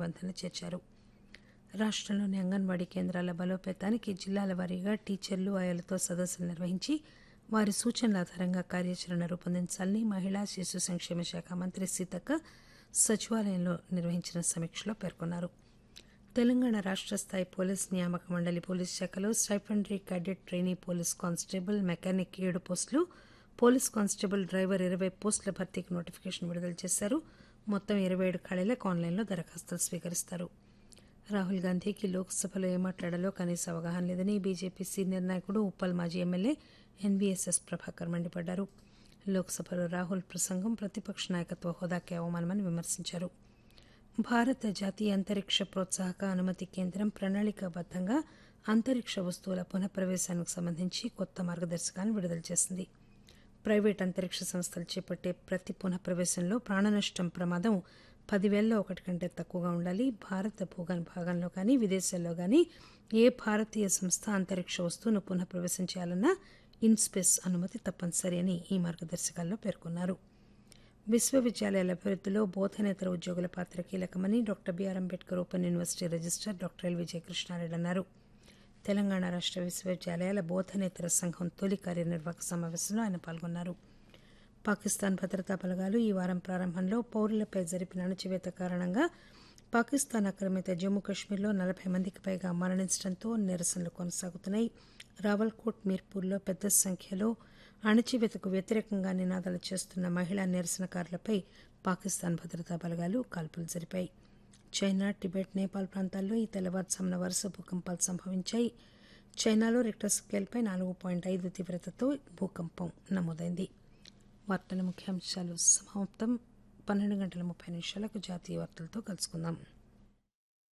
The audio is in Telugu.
నిబంధన చేర్చారు. రాష్టంలోని అంగన్వాడీ కేంద్రాల బలోపేతానికి జిల్లాల వారీగా టీచర్లు ఆయాలతో సదస్సులు నిర్వహించి వారి సూచనల ఆధారంగా కార్యాచరణ రూపొందించాలని మహిళా శిశు సంక్షేమ శాఖ మంత్రి సీతక్క సచివాలయంలో నిర్వహించిన సమీక్షలో పేర్కొన్నారు. తెలంగాణ రాష్ట స్థాయి పోలీస్ నియామక మండలి పోలీస్ శాఖలో stipendiary cadet trainee police constable mechanic 7 పోస్టులు, పోలీస్ కానిస్టేబుల్ డ్రైవర్ 20 పోస్టుల భర్తీకి నోటిఫికేషన్ విడుదల చేశారు. మొత్తం 27 ఖాళీలకు ఆన్లైన్లో దరఖాస్తులు స్వీకరిస్తారు. రాహుల్ గాంధీకి లోక్సభలో ఏం మాట్లాడాలో కనీస అవగాహన లేదని బీజేపీ సీనియర్ నాయకుడు ఉప్పల్ మాజీ ఎమ్మెల్యే ఎన్వీఎస్ఎస్ ప్రభాకర్ మండిపడ్డారు. లోక్సభలో రాహుల్ ప్రసంగం ప్రతిపక్ష నాయకత్వ హోదాకే అవమానమని విమర్శించారు. భారత జాతీయ అంతరిక్ష ప్రోత్సాహక అనుమతి కేంద్రం ప్రణాళికాబద్దంగా అంతరిక్ష వస్తువుల పునఃప్రవేశానికి సంబంధించి కొత్త మార్గదర్శకాలను విడుదల చేసింది. ప్రైవేట్ అంతరిక్ష సంస్థలు చేపట్టే ప్రతి పునఃప్రవేశంలో ప్రాణనష్టం ప్రమాదం 10,000లో 1 కంటే తక్కువగా ఉండాలి. భారత భూభాగంలో కానీ విదేశాల్లో కానీ ఏ భారతీయ సంస్థ అంతరిక్ష వస్తువును పునఃప్రవేశం చేయాలన్నా ఇన్స్పేస్ అనుమతి తప్పనిసరి అని ఈ మార్గదర్శకాల్లో పేర్కొన్నారు. విశ్వవిద్యాలయాల అభివృద్దిలో బోధనేతర ఉద్యోగుల పాత్ర కీలకమని doctor BR Ambedkar open university registrar doctor L Vijayakrishnareddy అన్నారు. తెలంగాణ రాష్ట విశ్వవిద్యాలయాల బోధనేతర సంఘం తొలి కార్యనిర్వాహక సమావేశంలో ఆయన పాల్గొన్నారు. పాకిస్తాన్ భద్రతా బలగాలు ఈ వారం ప్రారంభంలో పౌరులపై జరిపిన అణచివేత కారణంగా పాకిస్తాన్ ఆక్రమిత జమ్మూ కశ్మీర్లో 40 మందికి పైగా మరణించడంతో నిరసనలు కొనసాగుతున్నాయి. రావల్కోట్, మీర్పూర్లో పెద్ద సంఖ్యలో అణచివేతకు వ్యతిరేకంగా నినాదాలు చేస్తున్న మహిళా నిరసనకారులపై పాకిస్తాన్ భద్రతా బలగాలు కాల్పులు జరిపాయి. చైనా, టిబెట్, నేపాల్ ప్రాంతాల్లో ఈ తెల్లవారుజామున వరుస భూకంపాలు సంభవించాయి. చైనాలో రిక్టర్ స్కేల్పై 4.5 తీవ్రతతో భూకంపం నమోదైంది. వార్తల ముఖ్యాంశాలు సమాప్తం. 12:30 జాతీయ వార్తలతో కలుసుకుందాం.